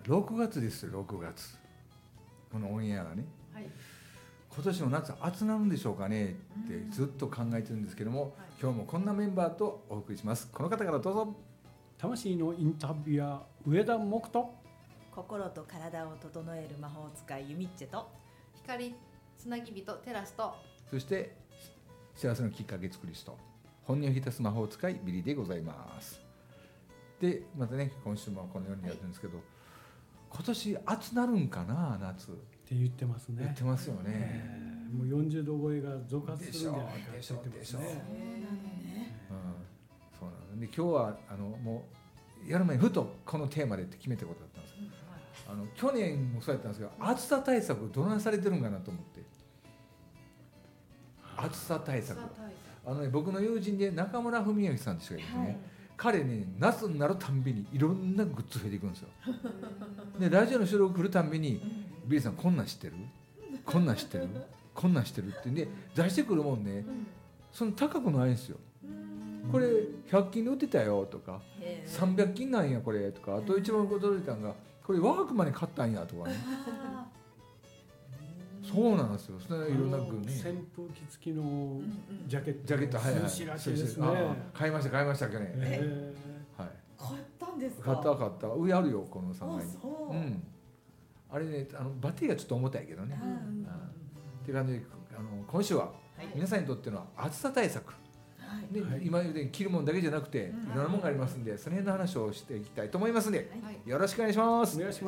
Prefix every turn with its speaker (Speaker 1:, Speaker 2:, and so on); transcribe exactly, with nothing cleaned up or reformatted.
Speaker 1: ろくがつですよ。ろくがつこのオンエアがね、
Speaker 2: はい、
Speaker 1: 今年の夏暑なるんでしょうかねってずっと考えてるんですけども、はい、今日もこんなメンバーとお送りします。この方からどうぞ。
Speaker 3: 魂のインタビュアー上田木と、
Speaker 4: 心と体を整える魔法使いユミッチェと、
Speaker 2: 光つなぎ人テラスと、
Speaker 1: そして幸せのきっかけ作り人本音を浸す魔法使いビリーでございます。でまたね、今週もこのようにやってるんですけど、はい、今年暑なるんかな、夏
Speaker 3: って言ってますね。
Speaker 1: 言ってますよね、
Speaker 3: えー、もうよんじゅうど超えが増加するんじゃないか
Speaker 1: でしょうでしょう、
Speaker 4: そうなのね、
Speaker 1: うん、そうなので今日はあのもうやる前にふとこのテーマでって決めたことだったんですけど、うん、あの去年もそうやったんですけど、暑さ対策どないされてるんかなと思って。暑さ対策、あの、ね、僕の友人で中村文明さんって人がいてね、はい、彼ね、夏になるたんびにいろんなグッズ増えていくんですよ。でラジオの収録来るたんびに「ビリーさんこんなん知ってる？こんなん知ってる？こんなん知ってる？」ってね出してくるもんね、その高くないんですよ。これひゃく均で売ってたよとか、さんびゃく均なんやこれとか、あと一番驚いたのがこれワークマンに買ったんやとかね。そうなんですよ。それいろんな軍ね。
Speaker 3: 扇風機付きのジャケット、
Speaker 1: ジャケット、はいはい。
Speaker 3: 涼しいらしいですね。
Speaker 1: 買いました買いました去年。
Speaker 4: えー、はい。買ったんですか。
Speaker 1: 買った買った。上あるよこのさんがいに。うん。あれね、あのバッテリーがちょっと重たいけどね。うん。っていう感じで、あの今週は皆さんにとっての暑さ対策。で、はい、今言うように着るものだけじゃなくて、いろんなものがありますんで、その辺の話をしていきたいと思いますんで、はい、よろしくお願いします。
Speaker 3: お願いします。